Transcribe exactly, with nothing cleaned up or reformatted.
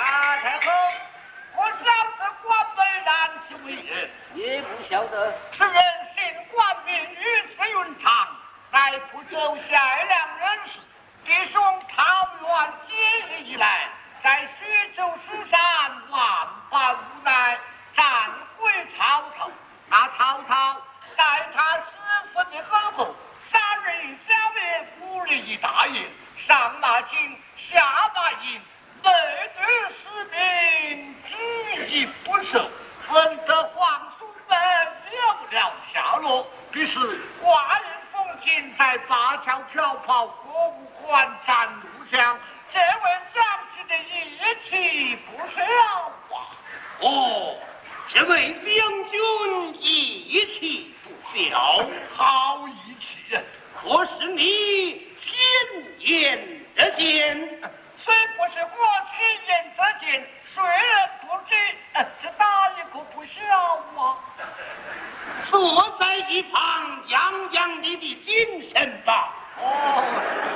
啊，太后，我晓得关美然之为人， 也不晓得。 此人姓关，名于此云长，乃不久下梁人士，弟兄桃园结义以来，在徐州书山万般无奈，战归曹操。那曹操待他十分的呵护，杀人一小爷，五人一大爷，上马金，下马银，每日士兵举一不赦，闻得皇叔们有了下落，于是挂人封金，在灞桥飘跑，歌舞馆战路上，这位将军的义气不小啊！ 哦，这位将军义气不小， 好义气啊！ 可是你前言得见？ 虽不是过去言得见，谁人不知？呃是哪一个不小啊？ 坐在一旁养养你的精神吧。 哦，